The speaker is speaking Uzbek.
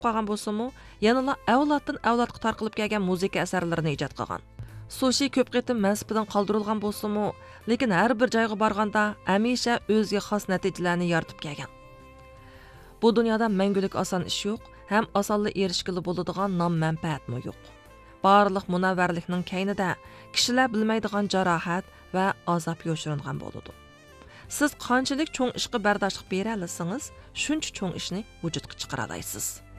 qolgan bo'lsa-mu, yanada avloddan avlodga tarqalib kelgan musiqa asarlarini ijod qilgan. Sushi ko'p qitim mansibidan qoldirilgan bo'lsa-mu, lekin har bir joyga borganda hamisha o'ziga xos natijalarni yaratib kelgan. Bu dunyoda mangulik oson ish yo'q, ham osonla erishgili bo'ladigan nom-manfaatmi yo'q. Barliq munavvarlikning kaynida kishilar bilmaydigan jarohat va azob yo'shiringan bo'ladi. Siz qanchalik cho'ng ishga bardoshlik bera olsangiz, shuncha cho'ng ishni vujudga chiqara olasiz.